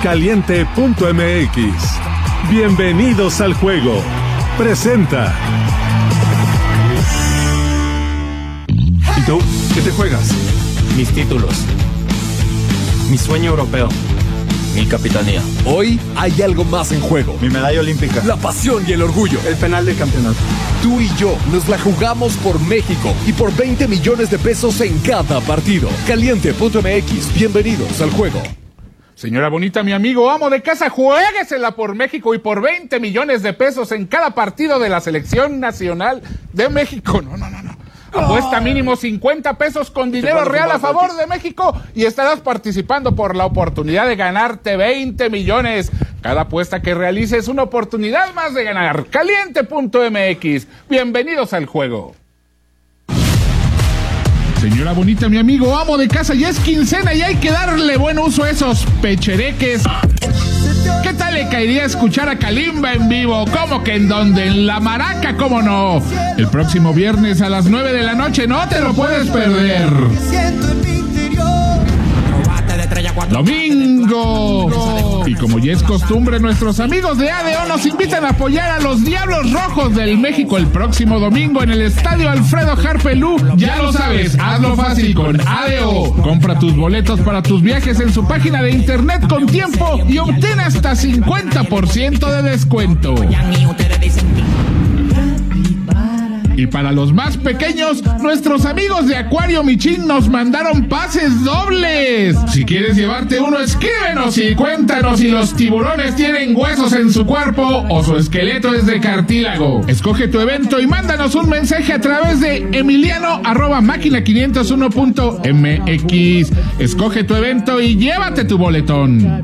Caliente.mx. Bienvenidos al juego. Presenta. ¿Y tú? ¿Qué te juegas? Mis títulos. Mi sueño europeo. Mi capitanía. Hoy hay algo más en juego. Mi medalla olímpica. La pasión y el orgullo. El penal del campeonato. Tú y yo nos la jugamos por México y por 20 millones de pesos en cada partido. Caliente.mx. Bienvenidos al juego. Señora bonita, mi amigo amo de casa, juéguesela por México y por 20 millones de pesos en cada partido de la Selección Nacional de México. No. Apuesta mínimo 50 pesos con dinero real a favor de México y estarás participando por la oportunidad de ganarte 20 millones. Cada apuesta que realices es una oportunidad más de ganar. Caliente.mx. Bienvenidos al juego. Señora bonita, mi amigo amo de casa, ya es quincena y hay que darle buen uso a esos pechereques. ¿Qué tal le caería escuchar a Kalimba en vivo? ¿Cómo que en dónde? En La Maraca, ¿cómo no? El próximo viernes a las 9 de la noche, no te lo puedes perder. Domingo. Y como ya es costumbre, nuestros amigos de ADO nos invitan a apoyar a los Diablos Rojos del México el próximo domingo en el Estadio Alfredo Harpelú. Ya lo sabes, hazlo fácil con ADO. Compra tus boletos para tus viajes en su página de internet con tiempo y obtén hasta 50% de descuento. Y para los más pequeños, nuestros amigos de Acuario Michin nos mandaron pases dobles. Si quieres llevarte uno, escríbenos y cuéntanos si los tiburones tienen huesos en su cuerpo o su esqueleto es de cartílago. Escoge tu evento y mándanos un mensaje a través de emiliano@máquina501.mx. Escoge tu evento y llévate tu boletón.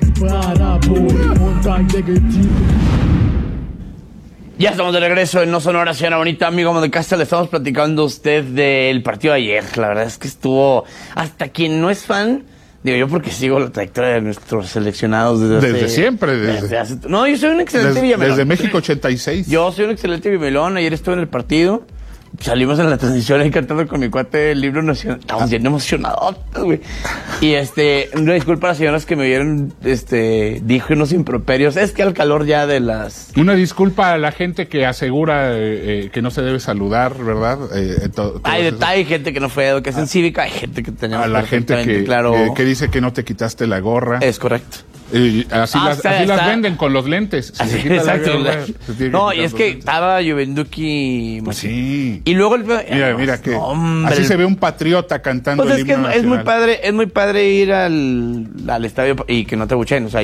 Ya estamos de regreso en No Sonora, señora bonita, amigo de casa. Le estamos platicando a usted del partido de ayer. La verdad es que estuvo, hasta quien no es fan, digo yo porque sigo la trayectoria de nuestros seleccionados desde siempre. No, yo soy un excelente Villamelón. Desde México 86. Yo soy un excelente Villamelón. Ayer estuve en el partido. Salimos en la transmisión ahí cantando con mi cuate el himno nacional. Estamos bien emocionados, güey. Y una disculpa a las señoras que me vieron, dije unos improperios. Es que al calor ya de las... Una disculpa a la gente que asegura que no se debe saludar, ¿verdad? Hay gente que no fue de educación cívica, hay gente que tenía... A la gente que dice que no te quitaste la gorra. Es correcto. Así las venden con los lentes. Exacto. No, y es que estaba Juvenduki. Pues sí. Y luego mira que así se ve un patriota cantando pues el himno nacional. Es muy padre ir al estadio y que no te abucheen. O sea,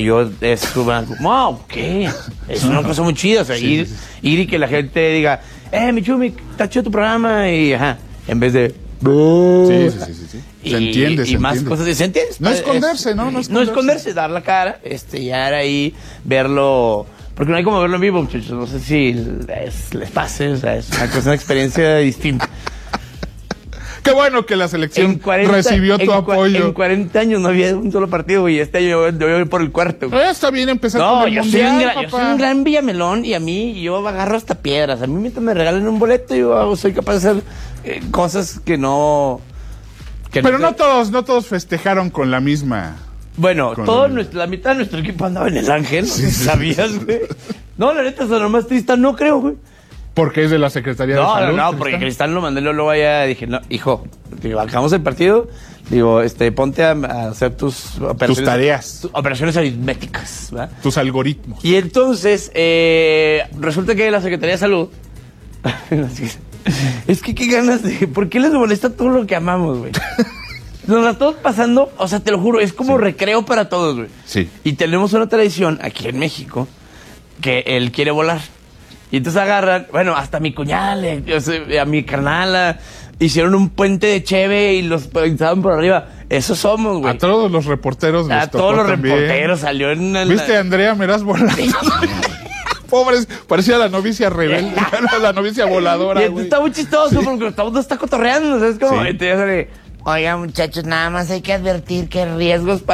¿qué? Es una cosa muy chida. O sea, ir y que la gente diga, mi Chumi, está chido tu programa. Y en vez de... Sí. Se entiende. Más cosas. ¿Se entiende? No esconderse, ¿no? No esconderse, dar la cara, llegar ahí, verlo. Porque no hay como verlo en vivo, muchachos. No sé si les pase, o sea, es una experiencia distinta. Qué bueno que la selección recibió tu apoyo. En 40 años no había un solo partido, güey. Este año yo voy por el cuarto. Está bien empezar con el mundial, yo soy un gran Villamelón y a mí yo agarro hasta piedras. A mí mientras me regalen un boleto yo soy capaz de hacer cosas que no... Pero no todos festejaron con la misma... Bueno, la mitad de nuestro equipo andaba en el Ángel, ¿sabías, güey? No, la neta, eso nomás Tristan no creo, güey. Porque es de la Secretaría de Salud. No, porque Cristal lo mandé luego allá, dije, no, hijo, acabamos el partido, ponte a hacer tus tareas. Operaciones aritméticas, ¿verdad? Tus algoritmos. Y entonces, resulta que la Secretaría de Salud... Es que qué ganas de... ¿Por qué les molesta todo lo que amamos, güey? Nos la estamos pasando, o sea, te lo juro, es como recreo para todos, güey. Sí. Y tenemos una tradición aquí en México que él quiere volar. Y entonces agarran, bueno, hasta mi cuñada, a mi carnala, hicieron un puente de cheve y los pintaban por arriba. Eso somos, güey. A todos los reporteros les tocó también. Reporteros salió en ¿Viste a Andrea Meraz volando? Pobres, parecía la novicia rebelde, la novicia voladora. Y está muy chistoso porque todo está cotorreando, ¿sabes? Como, sí. Entonces, oiga, muchachos, nada más hay que advertir que riesgos